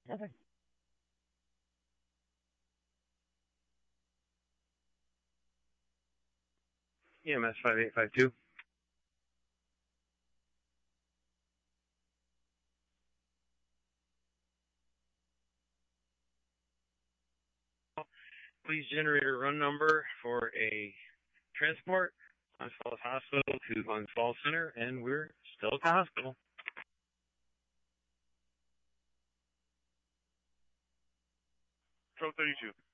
Okay. EMS 5852. Please generate a run number for a transport Glens Falls Hospital to Glens Falls Center, and we're still at the hospital. 1232.